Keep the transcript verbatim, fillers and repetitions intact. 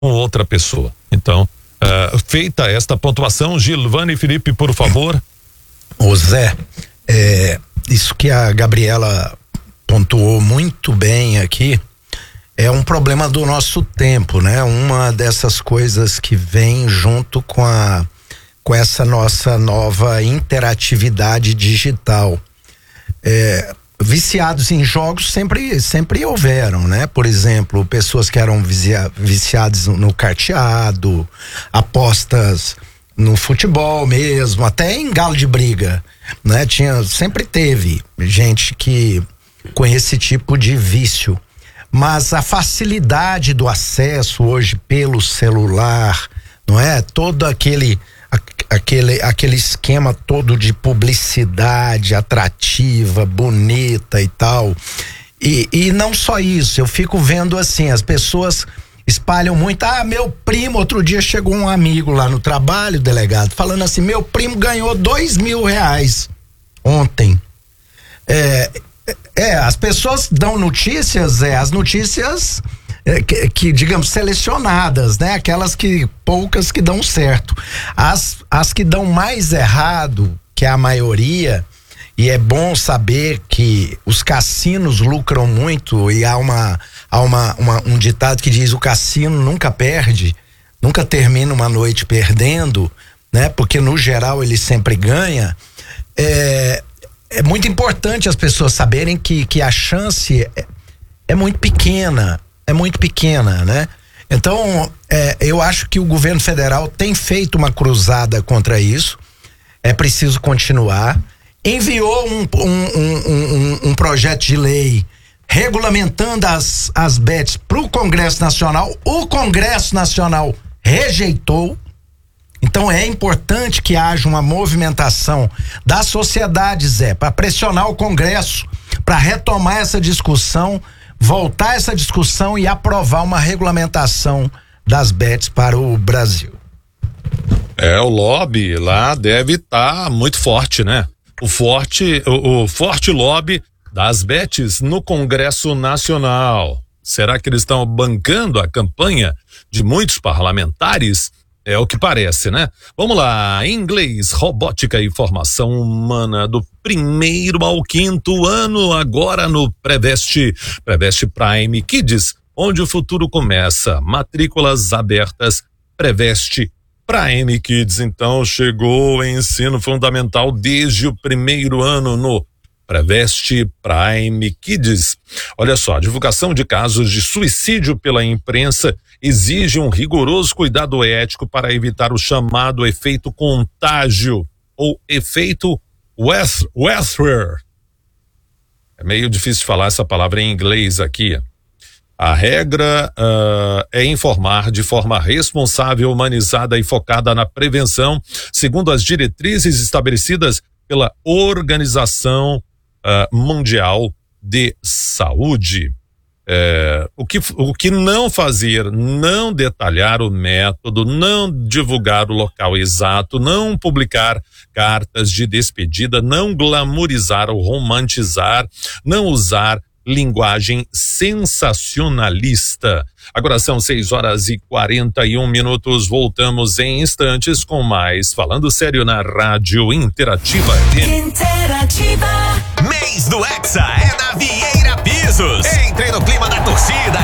com outra pessoa. Então, uh, feita esta pontuação, Gilvane e Felipe, por favor. Ô Zé, é, isso que a Gabriela pontuou muito bem aqui é um problema do nosso tempo, né? Uma dessas coisas que vem junto com a com essa nossa nova interatividade digital. É, viciados em jogos sempre, sempre houveram, né? Por exemplo, pessoas que eram vicia, viciadas no carteado, apostas no futebol mesmo, até em galo de briga, né? Tinha, sempre teve gente que com esse tipo de vício. Mas a facilidade do acesso hoje pelo celular, não é? Todo aquele aquele aquele esquema todo de publicidade atrativa, bonita e tal. E, e não só isso, eu fico vendo assim, as pessoas espalham muito. Ah, meu primo, outro dia chegou um amigo lá no trabalho, delegado, falando assim, meu primo ganhou dois mil reais ontem. É, é, as pessoas dão notícias, é, as notícias é, que, que, digamos, selecionadas, né? Aquelas que, poucas que dão certo. As, as que dão mais errado, que é a maioria, e é bom saber que os cassinos lucram muito e há uma, há uma, uma um ditado que diz, o cassino nunca perde, nunca termina uma noite perdendo, né? Porque no geral ele sempre ganha. É, é muito importante as pessoas saberem que, que a chance é, é muito pequena, é muito pequena, né? Então, é, eu acho que o governo federal tem feito uma cruzada contra isso, é preciso continuar. Enviou um, um, um, um, um projeto de lei regulamentando as, as bets para o Congresso Nacional. O Congresso Nacional rejeitou. Então é importante que haja uma movimentação da sociedade, Zé, para pressionar o Congresso, para retomar essa discussão, voltar essa discussão e aprovar uma regulamentação das bets para o Brasil. É, o lobby lá deve estar tá muito forte, né? O forte, o, o forte lobby das bets no Congresso Nacional. Será que eles estão bancando a campanha de muitos parlamentares? É o que parece, né? Vamos lá, inglês, robótica e formação humana do primeiro ao quinto ano, agora no Preveste, Preveste Prime Kids, onde o futuro começa. Matrículas abertas, Preveste Prime Kids. Então chegou o ensino fundamental desde o primeiro ano no Preveste Prime Kids. Olha só, a divulgação de casos de suicídio pela imprensa exige um rigoroso cuidado ético para evitar o chamado efeito contágio ou efeito Westrer. É meio difícil de falar essa palavra em inglês aqui. A regra uh, é informar de forma responsável, humanizada e focada na prevenção, segundo as diretrizes estabelecidas pela Organização uh, Mundial de Saúde. É, o, que, o que não fazer, não detalhar o método, não divulgar o local exato, não publicar cartas de despedida, não glamorizar ou romantizar, não usar linguagem sensacionalista. Agora são seis horas e quarenta e um minutos, voltamos em instantes com mais Falando Sério na Rádio Interativa. Interativa. Mês do Hexa é na Vieira Pisos. Entre no clima da torcida